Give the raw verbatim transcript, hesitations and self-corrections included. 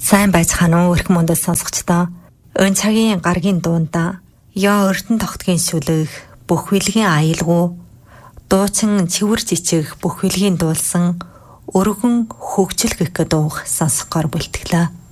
Сайн байцгаана уу өрх мөндөд сонсогчдоо. Өн цагийн гаргийн дуунда ёо өртөн тогтгийн сүлэг бүх билгийн аялгуу дуучин цэвэр жичиг бүх билгийн дуулсан өргөн хөгжил гэх дуух сонсохоор бүлтгэлээ.